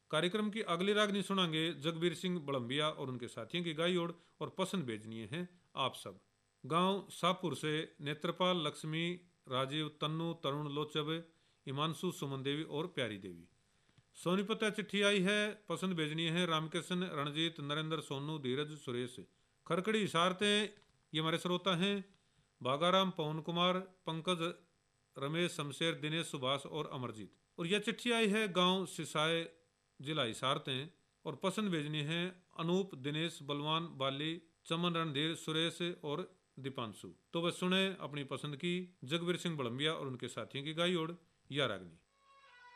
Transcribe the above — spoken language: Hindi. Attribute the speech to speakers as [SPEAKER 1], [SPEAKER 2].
[SPEAKER 1] कार्यक्रम की अगली रागनी सुनांगे जगबीर सिंह बड़म्बिया और उनके साथियों की गाई ओर और पसंद भेजनी है आप सब। गांव शाहपुर से नेत्रपाल, लक्ष्मी, राजीव, तन्नू, तरुण, लोचब, हिमांशु, सुमन देवी और प्यारी देवी। सोनीपत चिट्ठी आई है, पसंद भेजनी है रामकृष्ण, रणजीत, नरेंद्र, सोनू, धीरज, सुरेश। खरकड़ी इशारते ये हमारे श्रोता हैं बागाराम, पवन कुमार, पंकज, रमेश, शमशेर, दिनेश, सुभाष और अमरजीत। और यह चिट्ठी आई है गांव सिसाए, जिला इशारते और पसंद भेजनी है अनूप, दिनेश, बलवान, बाली, चमन, रणधीर, सुरेश और दीपांशु। तो बस सुने अपनी पसंद की जगबीर सिंह बड़म्बिया और उनके साथियों की गाई ओर या रागनी।